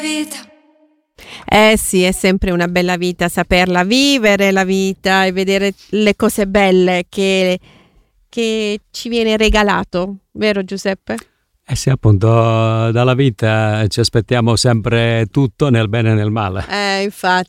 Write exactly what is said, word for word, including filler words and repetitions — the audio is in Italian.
vita. Eh sì, è sempre una bella vita saperla vivere la vita e vedere le cose belle che, che ci viene regalato, vero Giuseppe? Eh sì, appunto, dalla vita ci aspettiamo sempre tutto nel bene e nel male. Eh, infatti.